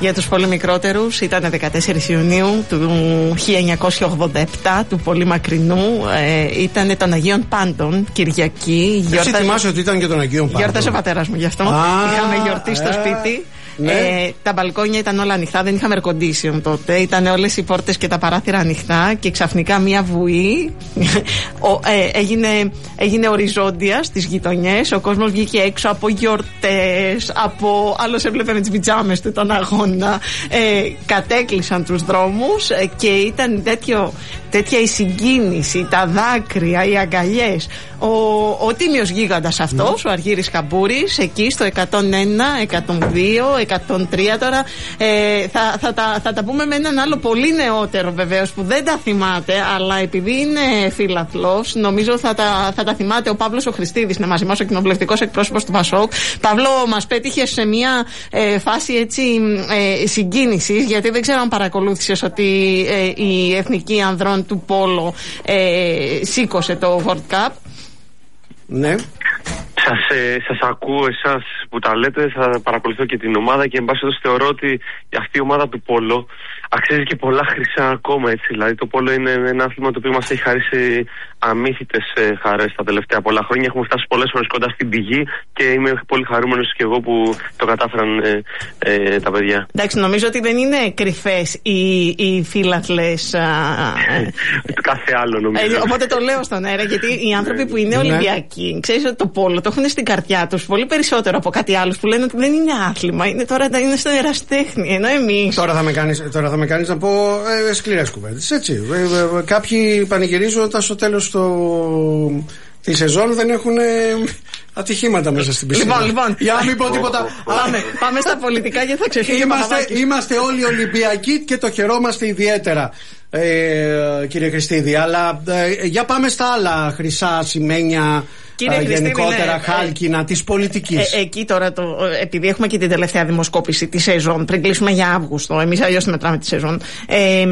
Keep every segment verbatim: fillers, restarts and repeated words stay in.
Για τους πολύ μικρότερους ήταν δεκατέσσερις Ιουνίου του χίλια εννιακόσια ογδόντα επτά, του πολύ μακρινού. Ε, ήταν των Αγίων Πάντων, Κυριακή. Εσύ θυμάσαι ότι ήταν και των Αγίων Πάντων? Γιόρτασε ο πατέρας μου γι' αυτό. Α, είχαμε γιορτή στο ε, σπίτι. Ναι. Ε, τα μπαλκόνια ήταν όλα ανοιχτά, δεν είχαμε air condition τότε. Ήταν όλες οι πόρτες και τα παράθυρα ανοιχτά και ξαφνικά μία βουή ο, ε, έγινε, έγινε οριζόντια στις γειτονιές. Ο κόσμος βγήκε έξω από γιορτές, από άλλος έβλεπε με τις πιτζάμες του τον αγώνα. Ε, κατέκλεισαν τους δρόμους ε, και ήταν τέτοιο, τέτοια η συγκίνηση, τα δάκρυα, οι αγκαλιές. Ο, ο τίμιος γίγαντας αυτός, mm. ο Αργύρης Καμπούρης, εκεί στο εκατόν ένα, εκατόν δύο, εκατόν τρία τώρα. Ε, θα, θα, θα, θα τα πούμε με έναν άλλο πολύ νεότερο βεβαίως που δεν τα θυμάται, αλλά επειδή είναι φιλαθλός, νομίζω θα τα, θα τα θυμάται. Ο Παύλος ο Χριστίδης είναι μαζί μας, ο κοινοβουλευτικός εκπρόσωπος του Πασόκ. Παύλο, μας πέτυχε σε μια ε, φάση έτσι ε, συγκίνησης, γιατί δεν ξέρω αν παρακολούθησες ότι ε, η Εθνική Ανδρών του Πόλο ε, σήκωσε το World Cup. Ναι. Σας, ε, σας ακούω εσάς που τα λέτε, θα παρακολουθώ και την ομάδα και εν πάση περιπτώσει θεωρώ ότι αυτή η ομάδα του Πόλο αξίζει και πολλά χρυσά ακόμα, έτσι. Δηλαδή το Πόλο είναι ένα άθλημα το οποίο μας έχει χαρίσει αμύθιτες ε, χαρές τα τελευταία πολλά χρόνια. Έχουμε φτάσει πολλές φορές κοντά στην πηγή και είμαι πολύ χαρούμενος και εγώ που το κατάφεραν ε, ε, τα παιδιά. Εντάξει, νομίζω ότι δεν είναι κρυφές οι, οι φίλαθλες. Κάθε άλλο νομίζω. Ε, οπότε το λέω στον αέρα, γιατί οι άνθρωποι που είναι Ολυμπιακοί, ξέρεις ότι το Πόλο το έχουν στην καρδιά τους πολύ περισσότερο από κάτι άλλο που λένε ότι δεν είναι άθλημα. Είναι τώρα είναι στο ερασιτέχνη. Ενώ εμείς. Τώρα θα με κάνεις, τώρα θα με κάνεις να πω ε, σκληρές κουβέντες. Έτσι. Ε, ε, ε, κάποιοι πανηγυρίζουν όταν στο τέλος το... τη σεζόν δεν έχουν ε, ατυχήματα μέσα στην πισίνα. Λοιπόν, λοιπόν. Για να μην πω τίποτα. Πάμε, πάμε στα πολιτικά γιατί θα ξεφύγει. Είμαστε, είμαστε όλοι Ολυμπιακοί και το χαιρόμαστε ιδιαίτερα. Ε, κύριε Χριστίδη, αλλά ε, για πάμε στα άλλα χρυσά σημαίνια. Κύριε γενικότερα ναι, χάλκινα ε, της πολιτικής. Ε, εκεί τώρα, το, επειδή έχουμε και την τελευταία δημοσκόπηση τη σεζόν, πριν κλείσουμε για Αύγουστο, εμείς αλλιώς μετράμε τη σεζόν. Ε,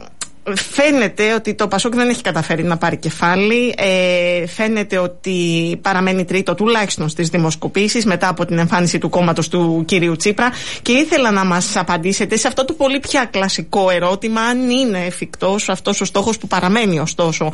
Φαίνεται ότι το Πασόκ δεν έχει καταφέρει να πάρει κεφάλι. Ε, φαίνεται ότι παραμένει τρίτο τουλάχιστον στις δημοσκοπήσεις μετά από την εμφάνιση του κόμματος του κυρίου Τσίπρα. Και ήθελα να μας απαντήσετε σε αυτό το πολύ πια κλασικό ερώτημα, αν είναι εφικτός αυτός ο στόχος που παραμένει ωστόσο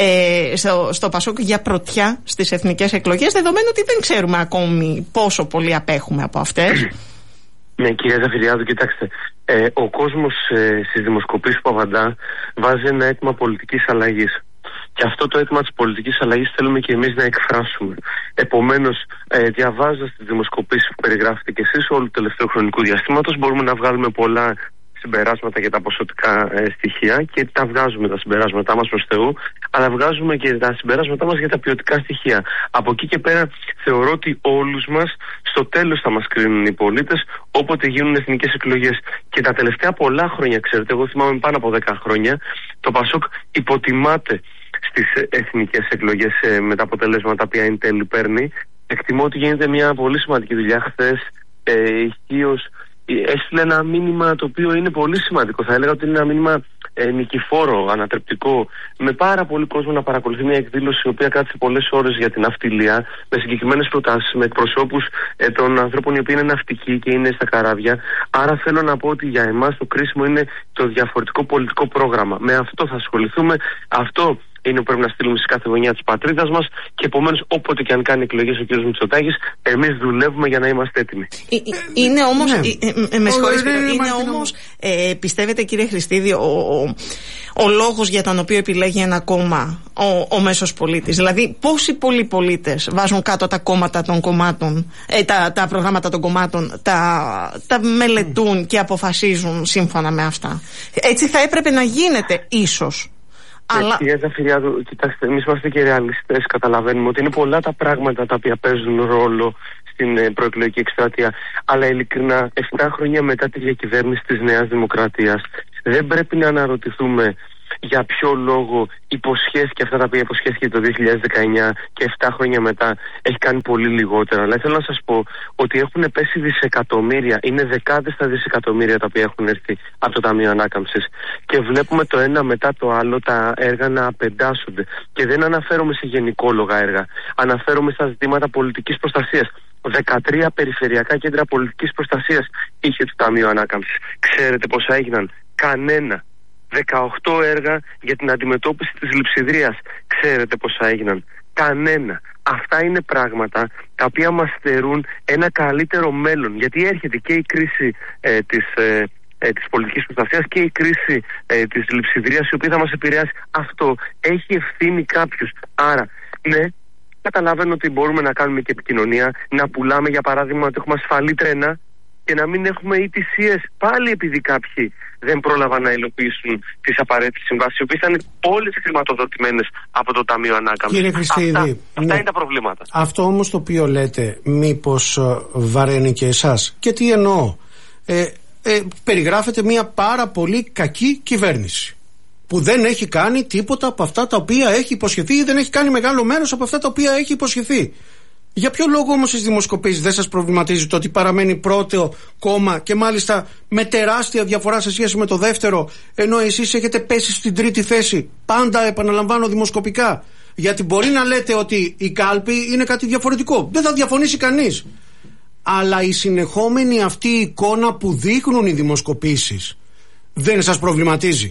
ε, στο, στο Πασόκ για πρωτιά στις εθνικές εκλογές, δεδομένου ότι δεν ξέρουμε ακόμη πόσο πολύ απέχουμε από αυτές. Ναι, κυρία Ζαφυριάδου, κοιτάξτε. Ε, ο κόσμος ε, στις δημοσκοπήσεις που απαντά βάζει ένα αίτημα πολιτικής αλλαγής. Και αυτό το αίτημα της πολιτικής αλλαγής θέλουμε και εμείς να εκφράσουμε. Επομένως, ε, διαβάζοντας τις δημοσκοπήσεις που περιγράφετε και εσείς όλου του τελευταίου χρονικού διαστήματος, μπορούμε να βγάλουμε πολλά συμπεράσματα για τα ποσοτικά ε, στοιχεία και τα βγάζουμε τα συμπεράσματά μας προς Θεού, αλλά βγάζουμε και τα συμπεράσματά μας για τα ποιοτικά στοιχεία. Από εκεί και πέρα θεωρώ ότι όλους μας στο τέλος θα μας κρίνουν οι πολίτες όποτε γίνουν εθνικές εκλογές. Και τα τελευταία πολλά χρόνια, ξέρετε, εγώ θυμάμαι πάνω από δέκα χρόνια, το Πασόκ υποτιμάται στις εθνικές εκλογές ε, με τα αποτελέσματα που εν τέλει παίρνει. Εκτιμώ ότι γίνεται μια πολύ σημαντική δουλειά. Χθες ε, ισχύως έστειλε ένα μήνυμα το οποίο είναι πολύ σημαντικό. Θα έλεγα ότι είναι ένα μήνυμα ε, νικηφόρο, ανατρεπτικό, με πάρα πολύ κόσμο να παρακολουθεί μια εκδήλωση η οποία κάθισε πολλές ώρες για την αυτιλία, με συγκεκριμένες προτάσεις, με εκπροσώπους ε, των ανθρώπων οι οποίοι είναι ναυτικοί και είναι στα καράβια. Άρα θέλω να πω ότι για εμάς το κρίσιμο είναι το διαφορετικό πολιτικό πρόγραμμα. Με αυτό θα ασχοληθούμε. Αυτό είναι που πρέπει να στείλουμε σε κάθε γωνιά της πατρίδας μας και επομένως όποτε και αν κάνει εκλογές ο κ. Μητσοτάκης, εμείς δουλεύουμε για να είμαστε έτοιμοι. Ε, είναι όμως, ναι. ε, ε, με συγχωρείτε, είναι όμως, ε, πιστεύετε κύριε Χριστίδη, ο, ο, ο λόγος για τον οποίο επιλέγει ένα κόμμα ο, ο μέσος πολίτης? Δηλαδή πόσοι πολλοί πολίτες βάζουν κάτω τα κόμματα των κομμάτων, ε, τα, τα προγράμματα των κομμάτων, τα, τα μελετούν mm. και αποφασίζουν σύμφωνα με αυτά? Έτσι θα έπρεπε να γίνεται ίσως. Αλλά... Κυρία Ζαφυριάδου, κοιτάξτε, εμείς είμαστε και ρεαλιστές, καταλαβαίνουμε ότι είναι πολλά τα πράγματα τα οποία παίζουν ρόλο στην ε, προεκλογική εκστρατεία. Αλλά ειλικρινά, εφτά χρόνια μετά τη διακυβέρνηση της Νέας Δημοκρατίας, δεν πρέπει να αναρωτηθούμε για ποιο λόγο υποσχέθηκε αυτά τα οποία υποσχέθηκε το δύο χιλιάδες δεκαεννιά και εφτά χρόνια μετά έχει κάνει πολύ λιγότερα. Αλλά θέλω να σας πω ότι έχουν πέσει δισεκατομμύρια, είναι δεκάδες τα δισεκατομμύρια τα οποία έχουν έρθει από το Ταμείο Ανάκαμψης. Και βλέπουμε το ένα μετά το άλλο τα έργα να απεντάσσονται. Και δεν αναφέρομαι σε γενικόλογα έργα. Αναφέρομαι στα ζητήματα πολιτικής προστασίας. δεκατρία περιφερειακά κέντρα πολιτικής προστασίας είχε το Ταμείο Ανάκαμψης. Ξέρετε πόσα έγιναν? Κανένα. δεκαοκτώ έργα για την αντιμετώπιση της λειψιδρίας. Ξέρετε πόσα έγιναν? Κανένα. Αυτά είναι πράγματα τα οποία μας στερούν ένα καλύτερο μέλλον. Γιατί έρχεται και η κρίση ε, της, ε, ε, της πολιτικής προστασίας και η κρίση ε, της λειψιδρίας, η οποία θα μας επηρεάσει. Αυτό έχει ευθύνη κάποιους. Άρα, ναι, καταλαβαίνω ότι μπορούμε να κάνουμε και επικοινωνία, να πουλάμε για παράδειγμα ότι έχουμε ασφαλή τρένα και να μην έχουμε ι τι σι ες, πάλι επειδή κάποιοι δεν πρόλαβαν να υλοποιήσουν τις απαραίτητες συμβάσεις, οι οποίες ήταν όλες χρηματοδοτημένες από το Ταμείο Ανάκαμψης. Κύριε Χριστίδη, αυτά, ναι. αυτά είναι τα προβλήματα. Αυτό όμως το οποίο λέτε, μήπως βαραίνει και εσάς? Και τι εννοώ? Ε, ε, περιγράφεται μια πάρα πολύ κακή κυβέρνηση που δεν έχει κάνει τίποτα από αυτά τα οποία έχει υποσχεθεί ή δεν έχει κάνει μεγάλο μέρος από αυτά τα οποία έχει υποσχεθεί. Για ποιο λόγο όμως στις δημοσκοπήσεις δεν σας προβληματίζει το ότι παραμένει πρώτο κόμμα και μάλιστα με τεράστια διαφορά σε σχέση με το δεύτερο, ενώ εσείς έχετε πέσει στην τρίτη θέση? Πάντα επαναλαμβάνω δημοσκοπικά. Γιατί μπορεί να λέτε ότι η κάλπη είναι κάτι διαφορετικό, δεν θα διαφωνήσει κανείς. Αλλά η συνεχόμενη αυτή εικόνα που δείχνουν οι δημοσκοπήσεις δεν σας προβληματίζει?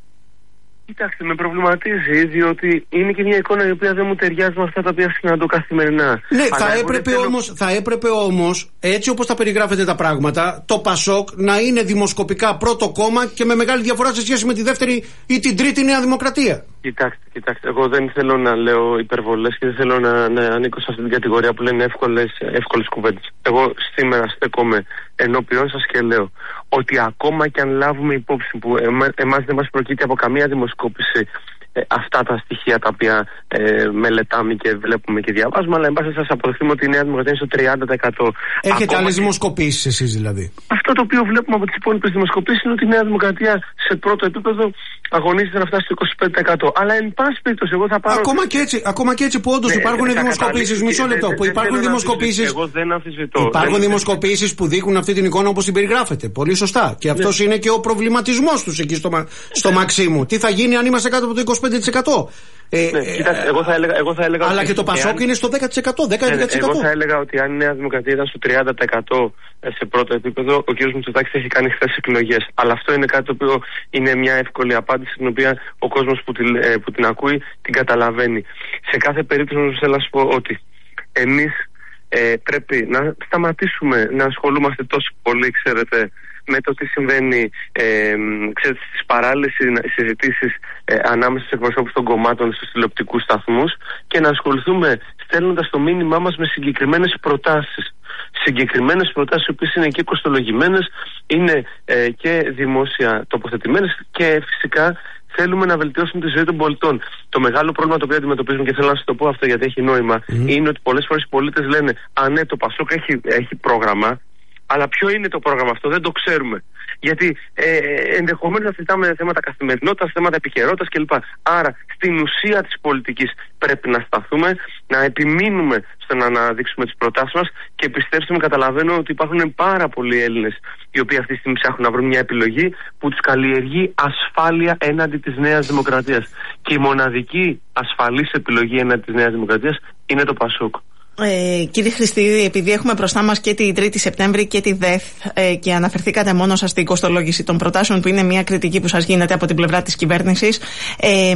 Κοιτάξτε, με προβληματίζει, διότι είναι και μια εικόνα η οποία δεν μου ταιριάζει με αυτά τα οποία συναντώ καθημερινά. Ναι, θα Αλλά έπρεπε, θέλω... όμως, θα έπρεπε όμως, έτσι όπως τα περιγράφετε τα πράγματα, το Πασόκ να είναι δημοσκοπικά πρώτο κόμμα και με μεγάλη διαφορά σε σχέση με τη δεύτερη ή την τρίτη Νέα Δημοκρατία. Κοιτάξτε, κοιτάξτε, εγώ δεν θέλω να λέω υπερβολές και δεν θέλω να, να ανήκω σε αυτή την κατηγορία που λένε εύκολες, εύκολες κουβέντες. Εγώ σήμερα στέκομαι ενώπιον σας και λέω ότι ακόμα και αν λάβουμε υπόψη που εμά, εμάς δεν μας προκύπτει από καμία δημοσκόπηση ε, αυτά τα στοιχεία τα οποία ε, μελετάμε και βλέπουμε και διαβάζουμε, αλλά εν πάση σας αποδεχτούμε ότι η Νέα Δημοκρατία είναι στο τριάντα τοις εκατό. Έχετε άλλες και... δημοσκοπήσεις εσείς δηλαδή? Αυτό το οποίο βλέπουμε από τις υπόλοιπες δημοσκοπήσεις είναι ότι η Νέα Δημοκρατία σε πρώτο επίπεδο αγωνίζεται να φτάσει στο είκοσι πέντε τοις εκατό. Αλλά εν πάση περιπτώσει, εγώ θα πάρω. Ακόμα και έτσι, ακόμα και έτσι που όντως ναι, υπάρχουν δημοσκοπήσεις. Μισό λεπτό. Που υπάρχουν δημοσκοπήσεις. Εγώ δεν αμφισβητώ. Υπάρχουν δημοσκοπήσεις που δείχνουν αυτή την εικόνα όπως την περιγράφετε. Πολύ σωστά. Και αυτός ναι. είναι και ο προβληματισμός τους εκεί στο, στο Μαξίμου. Τι θα γίνει αν είμαστε κάτω από το είκοσι πέντε τοις εκατό? Ε, ναι, κοιτάξτε, εγώ θα έλεγα, εγώ θα έλεγα αλλά ότι και το Πασόκ εάν... είναι στο δέκα τοις εκατό. δέκα τοις εκατό. Εγώ θα έλεγα ότι αν η Νέα Δημοκρατία ήταν στο τριάντα τοις εκατό σε πρώτο επίπεδο, ο κ. Μητσοτάκης έχει κάνει χθες εκλογές. Αλλά αυτό είναι κάτι το οποίο είναι μια εύκολη απάντηση, την οποία ο κόσμος που την, ε, που την ακούει την καταλαβαίνει. Σε κάθε περίπτωση όμως θέλω να σας πω ότι εμείς ε, πρέπει να σταματήσουμε να ασχολούμαστε τόσο πολύ, ξέρετε, με το τι συμβαίνει ε, ξέρετε, στις παράλληλες συζητήσεις ε, ανάμεσα στους εκπροσώπους των κομμάτων στους τηλεοπτικούς σταθμούς και να ασχοληθούμε στέλνοντας το μήνυμά μας με συγκεκριμένες προτάσεις. Συγκεκριμένες προτάσεις, οι οποίες είναι και κοστολογημένες, είναι ε, και δημόσια τοποθετημένες και φυσικά θέλουμε να βελτιώσουμε τη ζωή των πολιτών. Το μεγάλο πρόβλημα το οποίο αντιμετωπίζουμε, και θέλω να σας το πω αυτό γιατί έχει νόημα, mm. είναι ότι πολλές φορές οι πολίτες λένε «Α, ναι, το Πασόκ έχει, έχει πρόγραμμα». Αλλά ποιο είναι το πρόγραμμα αυτό, δεν το ξέρουμε. Γιατί ε, ενδεχομένως να συζητάμε θέματα καθημερινότητας, θέματα επικαιρότητας κλπ. Άρα, στην ουσία της πολιτικής πρέπει να σταθούμε, να επιμείνουμε στο να αναδείξουμε τις προτάσεις μας και πιστέψτε με, καταλαβαίνω ότι υπάρχουν πάρα πολλοί Έλληνες οι οποίοι αυτή τη στιγμή ψάχνουν να βρουν μια επιλογή που τους καλλιεργεί ασφάλεια έναντι της Νέας Δημοκρατίας. Και η μοναδική ασφαλής επιλογή έναντι της Νέας Δημοκρατίας είναι το Πασόκ. Ε, κύριε Χριστίδη, επειδή έχουμε μπροστά μας και τη τρίτη Σεπτέμβρη και τη ΔΕΘ ε, και αναφερθήκατε μόνο σας στην κοστολόγηση των προτάσεων, που είναι μια κριτική που σας γίνεται από την πλευρά της κυβέρνησης, ε,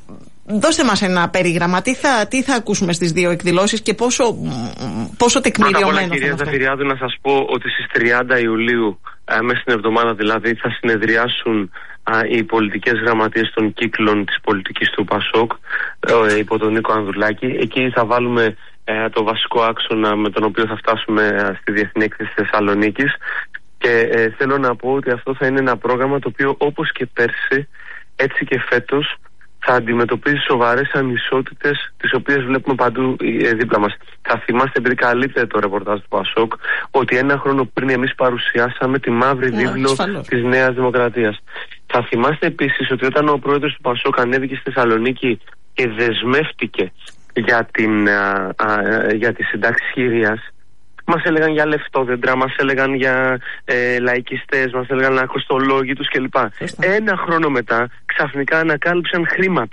δώστε μας ένα περίγραμμα. Τι θα, τι θα ακούσουμε στις δύο εκδηλώσεις και πόσο, πόσο τεκμηριωμένο θα είναι? Κυρία Ζαφυριάδου, να σας πω ότι στις τριάντα Ιουλίου, ε, μέσα στην εβδομάδα δηλαδή, θα συνεδριάσουν α, οι πολιτικές γραμματείες των κύκλων της πολιτικής του Πασόκ ε, υπό τον Νίκο Ανδρουλάκη. Εκεί θα βάλουμε ε, το βασικό άξονα με τον οποίο θα φτάσουμε ε, στη Διεθνή Έκθεση Θεσσαλονίκης και ε, θέλω να πω ότι αυτό θα είναι ένα πρόγραμμα το οποίο, όπως και πέρσι, έτσι και φέτος, θα αντιμετωπίζει σοβαρές ανισότητες, τις οποίες βλέπουμε παντού ε, δίπλα μας. Θα θυμάστε, επειδή καλύπτεται το ρεπορτάζ του Πασόκ, ότι ένα χρόνο πριν εμείς παρουσιάσαμε τη μαύρη βίβλο yeah, της Νέας Δημοκρατίας. Θα θυμάστε επίσης ότι όταν ο πρόεδρος του Πασόκ ανέβηκε στη Θεσσαλονίκη και δεσμεύτηκε για, την, α, α, για τη συντάξη χείριας, μας έλεγαν για λεφτόδεντρα, μας έλεγαν για ε, λαϊκιστές, μας έλεγαν να κοστολόγοι τους κλπ. Ένα χρόνο μετά ξαφνικά ανακάλυψαν χρήματα.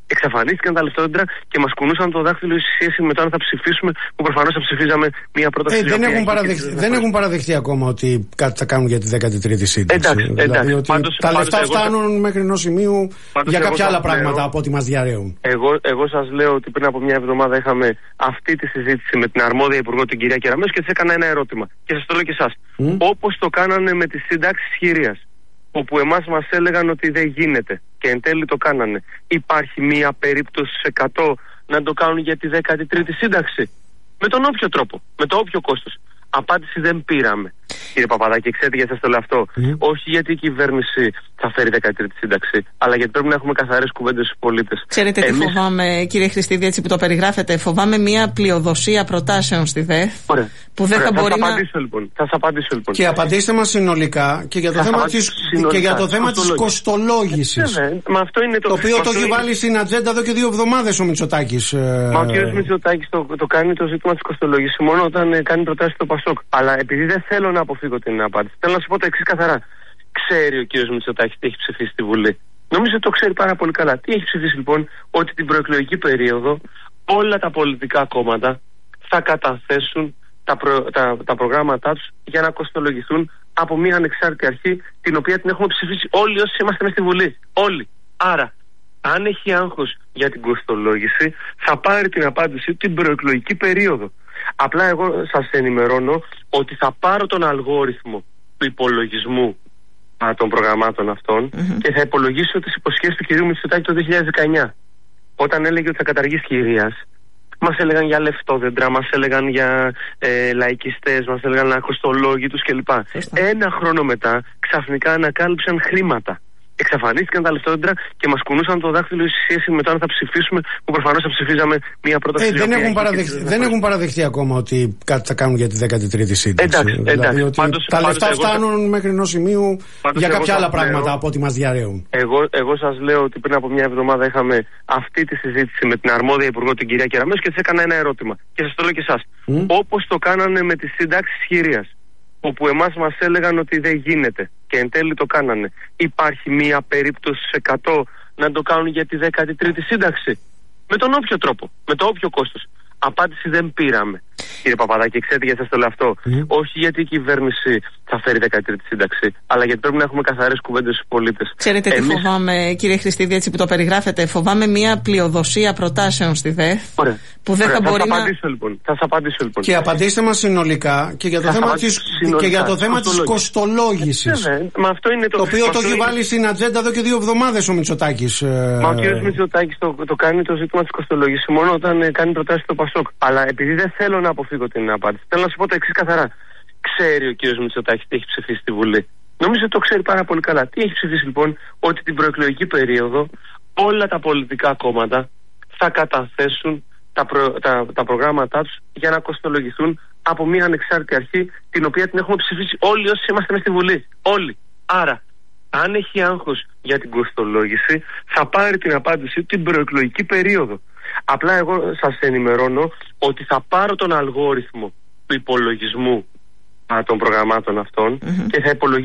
Εξαφανίστηκαν τα λεφτόδεντρα και μας κουνούσαν το δάχτυλο σε σχέση με το αν θα ψηφίσουμε, που προφανώς θα ψηφίζαμε μία πρόταση. Ε, δεν, έχουν παραδεχτεί, δεν έχουν παραδεχτεί ακόμα ότι κάτι θα κάνουν για τη δέκατη τρίτη σύνταξη. Εντάξει, δηλαδή εντάξει. ότι Πάντως, τα λεφτά πάντως, φτάνουν εγώ, μέχρι ενός σημείου για κάποια άλλα πράγματα λέω, από ό,τι μας διαρρέουν. Εγώ, εγώ σας λέω ότι πριν από μια εβδομάδα είχαμε αυτή τη συζήτηση με την αρμόδια υπουργό, την κυρία Κεραμέως, και της έκανα ένα ερώτημα. Και σας το λέω και εσάς. Mm. Όπως το κάνανε με τις συντάξεις χειρίας, όπου εμάς μας έλεγαν ότι δεν γίνεται και εν τέλει το κάνανε. Υπάρχει μία περίπτωση σε εκατό να το κάνουν για τη δέκατη τρίτη σύνταξη? Με τον όποιο τρόπο, με το όποιο κόστος. Απάντηση δεν πήραμε, κύριε Παπαδάκη. Ξέρετε γιατί σας το λέω αυτό? Mm. Όχι γιατί η κυβέρνηση θα φέρει δέκατη τρίτη σύνταξη, αλλά γιατί πρέπει να έχουμε καθαρές κουβέντες στους πολίτες. Ξέρετε Εμείς... τι φοβάμαι, κύριε Χριστίδη, έτσι που το περιγράφετε? Φοβάμαι μια πλειοδοσία προτάσεων στη ΔΕΘ. Ωραία. Που δεν Ωραία. θα, θα μπορεί να... απαντήσω, λοιπόν. Θα σας απαντήσω λοιπόν. Και απαντήστε μας συνολικά και για το θα θέμα της, και για το θέμα της κοστολόγησης. Ναι, μα αυτό είναι το, το οποίο το έχει είναι... βάλει στην ατζέντα εδώ και δύο εβδομάδες ο Μητσοτάκης. Μα ο κ. Μητσοτάκης το, το κάνει το ζήτημα της κοστολόγησης μόνο όταν κάνει προτάσεις στο Πασόκ. Αλλά επειδή δεν θέλω να αποφύγω την απάντηση, θέλω να σου πω το εξής καθαρά. Ξέρει ο κ. Μητσοτάκης τι έχει ψηφίσει στη Βουλή? Νομίζω το ξέρει πάρα πολύ καλά. Τι έχει ψηφίσει λοιπόν? Ότι την προεκλογική περίοδο όλα τα πολιτικά κόμματα θα καταθέσουν τα, προ, τα, τα προγράμματά τους για να κοστολογηθούν από μια ανεξάρτητη αρχή, την οποία την έχουμε ψηφίσει όλοι όσοι είμαστε μες στη Βουλή. Όλοι. Άρα, αν έχει άγχος για την κοστολόγηση, θα πάρει την απάντηση την προεκλογική περίοδο. Απλά εγώ σας ενημερώνω ότι θα πάρω τον αλγόριθμο του υπολογισμού α, των προγραμμάτων αυτών mm-hmm. και θα υπολογίσω τις υποσχέσεις του κυρίου Μητσοτάκη το δύο χιλιάδες δεκαεννιά. Όταν έλεγε ότι θα καταργήσει χειρίας, μας έλεγαν για λεφτόδεντρα, μας έλεγαν για ε, λαϊκιστές, μας έλεγαν ακοστολόγητους κλπ. Ένα χρόνο μετά ξαφνικά ανακάλυψαν χρήματα. Εξαφανίστηκαν τα λεφτόδεντρα και μας κουνούσαν το δάχτυλο σε σχέση με το αν θα ψηφίσουμε, που προφανώς θα ψηφίζαμε μία πρόταση. Ε, δεν, έχουν παραδεχτεί, δεν έχουν παραδεχτεί ακόμα ότι κάτι θα κάνουν για τη δέκατη τρίτη σύνταξη. Εντάξει, δηλαδή εντάξει. ότι Πάντως, τα λεφτά πάντως, φτάνουν εγώ... μέχρι ενός σημείου για κάποια άλλα λέω, πράγματα από ό,τι μας διαρρέουν. Εγώ, εγώ σας λέω ότι πριν από μια εβδομάδα είχαμε αυτή τη συζήτηση με την αρμόδια υπουργό, την κυρία Κεραμέως, και της έκανα ένα ερώτημα. Και σας το λέω και εσάς. Mm. Όπως το κάνανε με τις συντάξεις χειρίας, όπου εμάς μας έλεγαν ότι δεν γίνεται και εν τέλει το κάνανε. Υπάρχει μία περίπτωση σε εκατό να το κάνουν για τη δέκατη τρίτη σύνταξη? Με τον όποιο τρόπο, με το όποιο κόστος. Απάντηση δεν πήραμε, κύριε Παπαδάκη. Ξέρετε γιατί σας το λέω αυτό? Mm. Όχι γιατί η κυβέρνηση θα φέρει δέκατη τρίτη σύνταξη, αλλά γιατί πρέπει να έχουμε καθαρές κουβέντες στους πολίτες. Ξέρετε Εμείς... τι φοβάμαι, κύριε Χριστίδη, έτσι που το περιγράφετε? Φοβάμαι μια πλειοδοσία προτάσεων στη ΔΕΘ. Ωραία. Που δεν Ωραία. θα, θα μπορεί να... απαντήσω, λοιπόν. Θα σας απαντήσω λοιπόν. Και απαντήστε μας συνολικά και για το θα θέμα της, και για το θέμα της κοστολόγησης. Ναι, ναι. Μα αυτό είναι το, το οποίο το έχει είναι... βάλει στην ατζέντα εδώ και δύο εβδομάδες ο Μητσοτάκης. Μα ο κ. Μητσοτάκης το, το κάνει το ζήτημα της κοστολόγησης μόνο όταν κάνει προτάσεις στο Πασόκ. Αλλά επειδή δεν θέλω να αποφύγω την απάντηση, θέλω να σου πω το εξής καθαρά. Ξέρει ο κ. Μητσοτάκης τι έχει ψηφίσει στη Βουλή? Νομίζω το ξέρει πάρα πολύ καλά. Τι έχει ψηφίσει λοιπόν? Ότι την προεκλογική περίοδο όλα τα πολιτικά κόμματα θα καταθέσουν τα, προ, τα, τα προγράμματά τους για να κοστολογηθούν από μια ανεξάρτητη αρχή, την οποία την έχουμε ψηφίσει όλοι όσοι είμαστε μες στη Βουλή. Όλοι. Άρα, αν έχει άγχος για την κοστολόγηση, θα πάρει την απάντηση την προεκλογική περίοδο. Απλά εγώ σας ενημερώνω ότι θα πάρω τον αλγόριθμο του υπολογισμού α, των προγραμμάτων αυτών mm-hmm. και θα υπολογίσω